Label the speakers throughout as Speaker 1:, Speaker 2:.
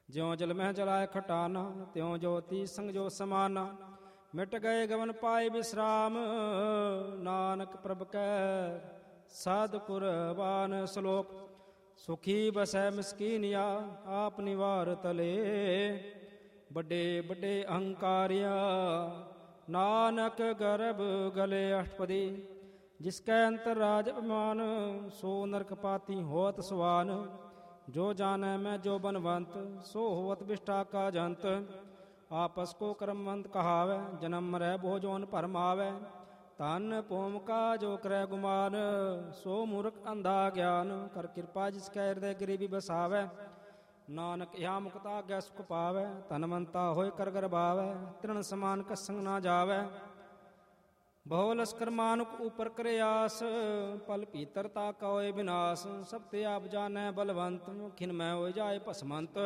Speaker 1: ਜਿਉ ਜਲ ਮਹਿ ਜਲਾਇ ਖਟਾਨਾ, ਤਿਉ ਜੋਤੀ ਸੰਗ ਜੋ ਸਮਾਨਾ। ਮਿਟ ਗਏ ਗਵਨ ਪਾਏ ਵਿਸਰਾਮ, ਨਾਨਕ ਪ੍ਰਭ ਕੈ ਸਾਧ ਕੁਰਬਾਨ। ਸ਼ਲੋਕ। ਸੁਖੀ ਬਸੈ ਮਿਸਕੀਨਿਆ, ਆਪ ਨਿਵਾਰ ਤਲੇ। ਵੱਡੇ ਵੱਡੇ ਅਹੰਕਾਰਿਆ, ਨਾਨਕ ਗਰਭ ਗਲੇ ਅਸ਼ਟਪਦੀ। ਜਿਸ ਕੈ ਅੰਤਰ ਰਾਜ ਅਭਿਮਾਨ, ਸੋ ਨਰਕ ਪਾਤੀ ਹੋਤ ਸਵਾਨ। ਜੋ ਜਾਣੈ ਮੈਂ ਜੋ ਬਨਵੰਤ, ਸੋ ਹੋਵਤ ਵਿਸ਼ਟਾ ਕਾ ਜੰਤ। ਆਪਸ ਕੋ ਕਰਮਵੰਤ ਕਹਾਵੈ, ਜਨਮ ਮਰੈ ਬਹੁ ਜੋਨ ਭਰਮ ਆਵੈ। ਧਨ ਭੂਮ ਕਾ ਜੋ ਕਰੈ ਗੁਮਾਨ, ਸੋ ਮੂਰਖ ਅੰਧਾ ਗਿਆਨ। ਕਰ ਕਿਰਪਾ ਜਿਸ ਕੈ ਹਿਰਦੈ ਗਰੀਬੀ ਬਸਾਵੈ, ਨਾਨਕ ਇਹਾ ਮੁਕਤ ਆਗਿਆ ਸੁਖ ਪਾਵੈ। ਧਨਵੰਤਾ ਹੋਇ ਕਰ ਗਰਬਾਵੈ, ਤ੍ਰਿਣ ਸਮਾਨ ਕਛ ਸੰਗ ਨਾ ਜਾਵੈ। ਬਹੁ ਲਸਕਰ ਮਾਨੁਕ ਉਪਰ ਕਰੇ ਆਸ, ਪਲ ਭੀਤਰ ਤਾ ਕਾ ਹੋਏ ਵਿਨਾਸ਼। ਸਭ ਤੇ ਆਪ ਜਾਣੈ ਬਲਵੰਤ, ਖਿਨ ਮੈ ਹੋਇ ਜਾਏ ਭਸਮੰਤ।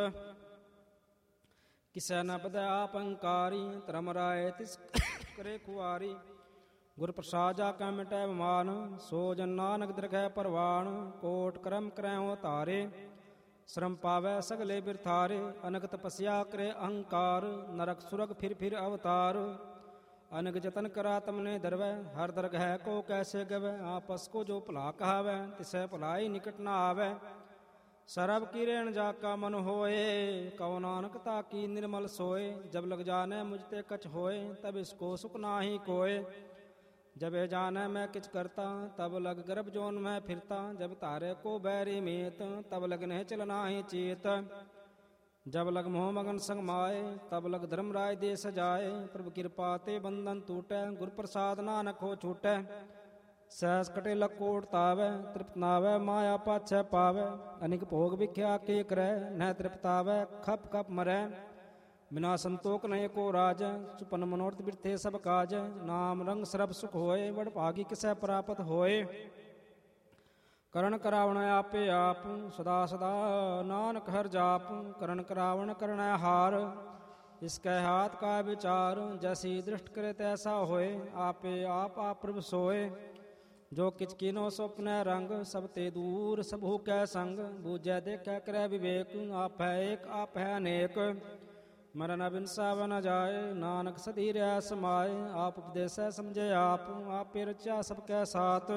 Speaker 1: ਕਿਸੈ ਨ ਬਧੈ ਆਪ ਅੰਕਾਰੀ, ਧਰਮ ਰਾਏ ਤਿਸ ਕਰੇ ਖੁਆਰੀ। ਗੁਰ ਪ੍ਰਸਾਦ ਜਾ ਕੈ ਮਿਟੈ ਬਿਮਾਨ, ਸੋ ਜਨ ਨਾਨਕ ਦਿਰਘੈ ਪਰਵਾਣ। ਕੋਟ ਕਰਮ ਕਰੈ ਧਾਰੇ, ਸ਼ਰਮ ਪਾਵੈ ਸਗਲੇ ਬਿਰਥਾਰੇ। ਅਨਕ ਤਪੱਸਿਆ ਕਰੇ ਅਹੰਕਾਰ, ਨਰਕ ਸੁਰਗ ਫਿਰ ਫਿਰ ਅਵਤਾਰ। ਅਨਕ ਜਤਨ ਕਰਾ ਤਮਨੇ ਦਰਵੈ, ਹਰ ਦਰਗਹਿ ਕੋ ਕੈਸੇ ਗਵੈ। ਆਪਸ ਕੋ ਜੋ ਭਲਾ ਕਹਾਵੈ, ਤਿਸੈ ਭਲਾਈ ਨਿਕਟ ਨ ਆਵੈ। ਸਰਬ ਕੀ ਰੇਣ ਜਾ ਕਾ ਮਨ ਹੋਏ, ਕਉ ਨਾਨਕ ਤਾਕੀ ਨਿਰਮਲ ਸੋਏ। ਜਬ ਲਗ ਜਾਣੈ ਮੁਝ ਤੇ ਕਛ ਹੋਏ, ਤਬ ਇਸਕੋ ਸੁਖ ਨਾਹੀ ਕੋਏ। जब जानै मैं किच करता, तब लग गर्भ जोन में फिरता। जब तारे को बैरी मीत, तब लग नहीं चलना ही चीत। जब लग मोह मगन संग माए, तब लग धर्म राय दे सजाए। प्रभु कृपा ते बंधन टूटै, गुर प्रसाद नानक हो छूटै। सहस कटे लग कोट तावै, तृप्त नावै माया पाछै पावै। अनिक भोग विख्या के करै, न तृप्तावै खप खप मरै। बिना संतोख नहीं को राज, सुपन मनोरथ बिरथे सब काज। नाम रंग सरब सुख होए, बड़ भागी किसै प्राप्त होए। करण करावण आपे आप, सदा सदा नानक हर जाप। करण करावण करणै हार, इसकै हाथ का विचार। जैसी दृष्ट करे तैसा होए, आपे आप प्रभु सोए। जो किच कीनो स्वप्न रंग, सब ते दूर सब हो कै संग। बूझै देखै करै विवेक, आप है एक आप है अनेक। मरन बिनसा न जाए, नानक सदी रह समाए। आप उपदेसै समझे आप, आपे रचा सबकै साथ।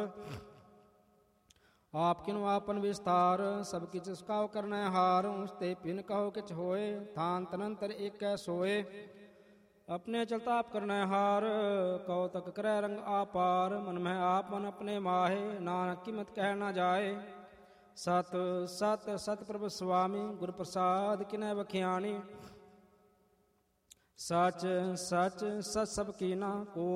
Speaker 1: आप किनु आपन विस्तार, सब किछ सुखाओ करनै हार। उसते पिन कहो किछ होए, थान तनंतर एक सोए। अपने चलता आप करनै हार, कहो तक करै रंग आपार। मन में आप मन अपने माहे, नानक कीमत कह न जाए। सत सत सत प्रभु स्वामी, गुर प्रसाद किनै बखियानी। सच सच सच सब कीना को